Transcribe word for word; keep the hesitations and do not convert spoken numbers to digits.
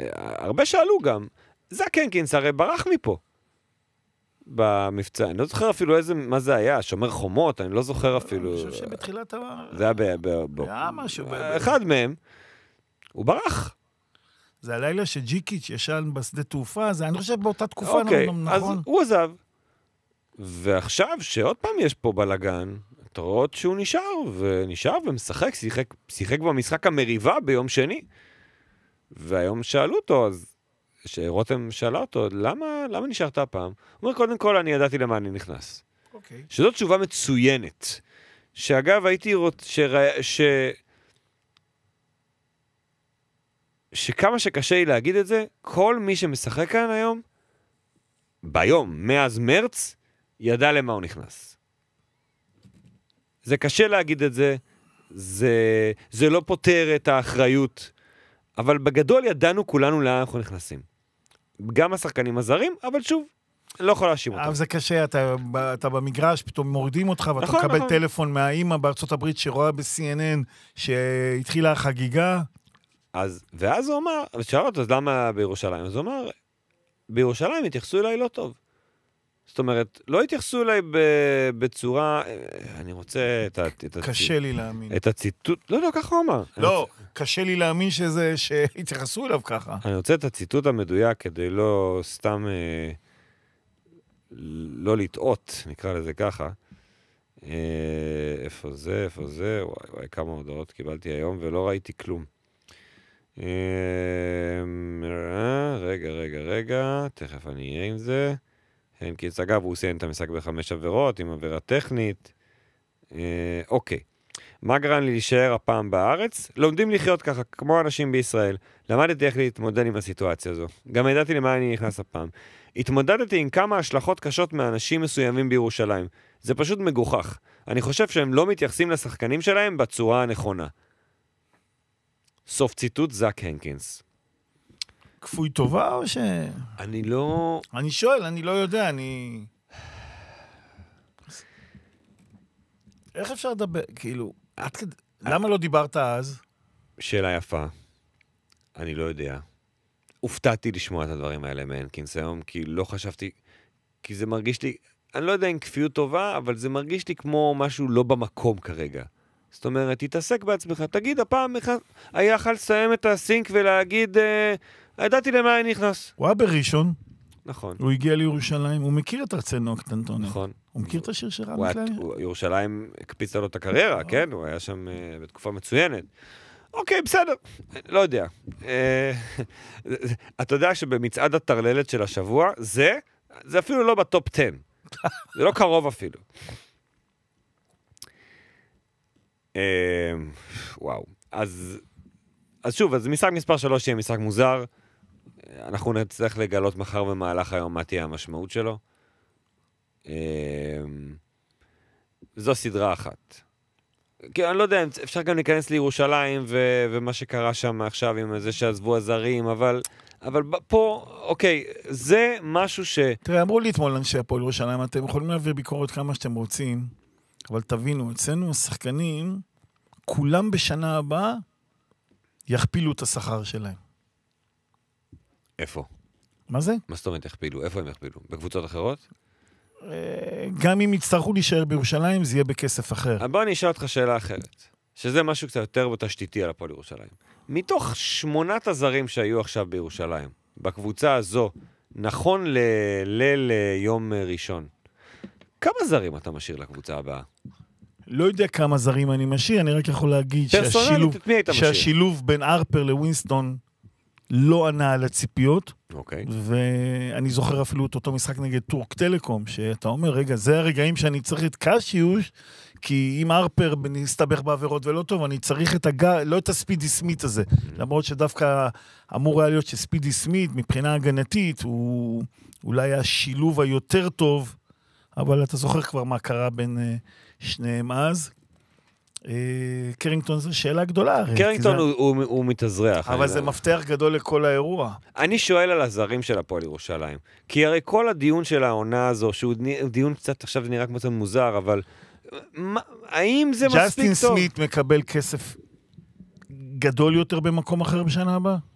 הרבה שאלו גם, זק הנקינס הרי ברח מפה. במבצע, אני לא זוכר אפילו איזה, מה זה היה, שומר חומות, אני לא זוכר אפילו. אני חושב שבתחילת ה... זה היה ב... היה משהו. אחד מהם, הוא ברח. זה הלילה שג'יקיץ' ישן בשדה תעופה, זה אני חושב באותה תקופה, אוקיי, נכון. אז הוא עזב. ועכשיו שעוד פעם יש פה בלגן, אתה רואה שהוא נשאר, ונשאר ומשחק, שיחק, שיחק במשחק המריבה ביום שני. והיום שאלו אותו, אז שרותם שאלה אותו, למה, למה נשארת הפעם? הוא אומר, קודם כל, אני ידעתי למה אני נכנס. אוקיי. שזו תשובה מצוינת. שאגב, הייתי רוצה, שרא... ש... שכמה שקשה לי להגיד את זה, כל מי שמשחק כאן היום, ביום, מאז מרץ, ידע למה הוא נכנס. זה קשה להגיד את זה, זה, זה לא פותר את האחריות, אבל בגדול ידענו כולנו לאן אנחנו נכנסים. גם השחקנים הזרים, אבל שוב, לא יכול להאשים אותם. אבל זה קשה, אתה, אתה במגרש, פתאום מורידים אותך, ואתה נכון, מקבל נכון. טלפון מהאימא בארצות הברית שרואה ב-סי אן אן שהתחילה החגיגה. אז, ואז הוא אמר, ושאל אותו, אז למה בירושלים? אז הוא אמר, בירושלים התייחסו אליי לא טוב. זאת אומרת, לא התייחסו אליי בצורה, אני רוצה את, את, קשה לי להאמין. את הציטוט, לא, לא, ככה הוא אמר. לא, רוצה... קשה לי להאמין שזה, שהתייחסו אליו ככה. אני רוצה את הציטוט המדויק כדי לא סתם, אה, לא לטעות, נקרא לזה ככה. אה, איפה זה, איפה זה, וואי, וואי, כמה הודעות קיבלתי היום ולא ראיתי כלום. אה, רגע, רגע, רגע, תכף אני אהיה עם זה. הנקינס, אגב, הוא סיים את המשחק בחמש עבירות, עם עבירה טכנית. אה, אוקיי. מה גרם לי להישאר הפעם בארץ? לומדים לחיות ככה, כמו אנשים בישראל. למדתי איך להתמודד עם הסיטואציה הזו. גם ידעתי למה אני נכנס הפעם. התמודדתי עם כמה השלכות קשות מאנשים מסוימים בירושלים. זה פשוט מגוחך. אני חושב שהם לא מתייחסים לשחקנים שלהם בצורה הנכונה. סוף ציטוט, זק הנקינס. כפוי טובה או ש... אני לא... אני שואל, אני לא יודע, אני... איך אפשר לדבר, כאילו, עד כדי... למה לא דיברת אז? שאלה יפה. אני לא יודע. הופתעתי לשמוע את הדברים האלה מהנקינס היום, כי לא חשבתי... כי זה מרגיש לי... אני לא יודע אם כפיות טובה, אבל זה מרגיש לי כמו משהו לא במקום כרגע. זאת אומרת, תתעסק בעצמך. תגיד, הפעם היה יכול לסיים את הסינק ולהגיד... ידעתי למה אני נכנס. הוא היה בראשון. נכון. הוא הגיע לירושלים, הוא מכיר את ארצנו קטנטוני. נכון. הוא מכיר את השיר של רמי קליין? ירושלים הקפיצה לו את הקריירה, כן? הוא היה שם בתקופה מצוינת. אוקיי, בסדר. לא יודע. אתה יודע שבמצעד הטרללת של השבוע, זה, זה אפילו לא בטופ עשר. זה לא קרוב אפילו. וואו. אז, אז שוב, אז משחק מספר שלוש יהיה משחק מוזר. אנחנו נצטרך לגלות מחר במהלך היום מה תהיה המשמעות שלו. זו סדרה אחת. כי אני לא יודע, אפשר גם להיכנס לירושלים ו- ומה שקרה שם עכשיו עם זה שעזבו הזרים, אבל, אבל פה, אוקיי, זה משהו ש... תראה, אמרו לי אתמול אנשי הפועל ירושלים, אתם יכולים להעביר ביקורת כמה שאתם רוצים, אבל תבינו, אצלנו השחקנים, כולם בשנה הבאה יכפילו את השכר שלהם. איפה? מה זה? מה זאת אומרת יכפילו? איפה הם יכפילו? בקבוצות אחרות? גם אם יצטרכו להישאר בירושלים, זה יהיה בכסף אחר. בוא אני אשאל אותך שאלה אחרת, שזה משהו קצת יותר בתשתיתי על הפועל ירושלים. מתוך שמונת הזרים שהיו עכשיו בירושלים, בקבוצה הזו, נכון לליל יום ראשון, כמה זרים אתה משאיר לקבוצה הבאה? לא יודע כמה זרים אני משאיר, אני רק יכול להגיד שהשילוב, שהשילוב בין ארפר לווינסטון לא ענה על הציפיות. אוקיי. ואני זוכר אפילו את אותו משחק נגד טורק טלקום, שאתה אומר, רגע, זה הרגעים שאני צריך את קשיוש, כי אם ארפר נסתבך בעבירות ולא טוב, אני צריך את הגע, לא את הספידי סמית הזה. למרות שדווקא אמור היה להיות שספידי סמית, מבחינה הגנתית, הוא אולי השילוב היותר טוב, אבל אתה זוכר כבר מה קרה בין שניהם אז. קרינגטון זו שאלה גדולה. קרינגטון הוא מתאזרח. אבל זה מפתח גדול לכל האירוע. אני שואל על הזרים של הפועל ירושלים. כי הרי כל הדיון של העונה הזו, שהוא דיון קצת עכשיו נראה כמו קצת מוזר, אבל האם זה מספיק טוב? ג'סטין סמית מקבל כסף גדול יותר במקום אחר בשנה הבאה?